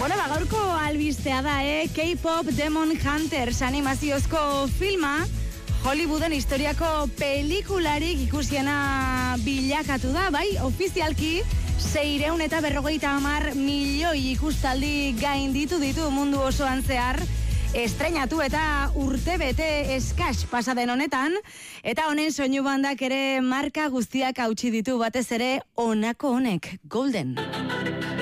Gaurko albistea da, K-pop Demon Hunters animaziozko filma, Hollywooden historiako pelikularik ikusiena bilakatu da, bai, ofizialki 650 milioi ikustaldi gainditu ditu mundu osoan zehar, estreinatu eta urtebete eskas pasaden honetan, eta honen soinu bandak ere marka guztiak hautsi ditu, batez ere honako honek, Golden.